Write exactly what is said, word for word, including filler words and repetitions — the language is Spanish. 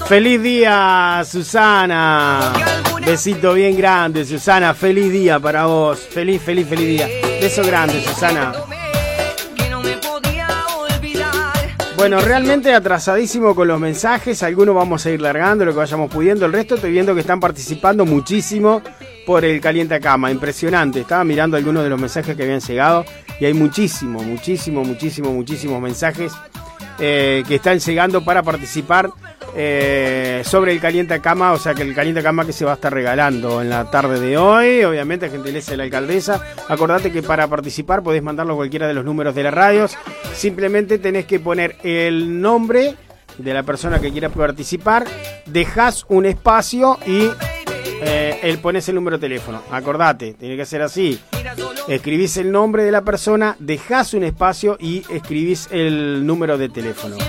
Feliz día, Susana. Besito bien grande, Susana. Feliz día para vos. Feliz, feliz, feliz día. Beso grande, Susana. Bueno, realmente atrasadísimo con los mensajes. Algunos vamos a ir largando lo que vayamos pudiendo. El resto estoy viendo que están participando muchísimo por el Calienta Cama. Impresionante. Estaba mirando algunos de los mensajes que habían llegado y hay muchísimo, muchísimo, muchísimo, muchísimos mensajes eh, que están llegando para participar eh, sobre el Calienta Cama. O sea que el Calienta Cama que se va a estar regalando en la tarde de hoy. Obviamente, gentileza de la alcaldesa. Acordate que para participar podés mandarlo a cualquiera de los números de las radios. Simplemente tenés que poner el nombre de la persona que quiera participar, dejás un espacio y eh, él pones el número de teléfono. Acordate, tiene que ser así. Escribís el nombre de la persona, dejás un espacio y escribís el número de teléfono.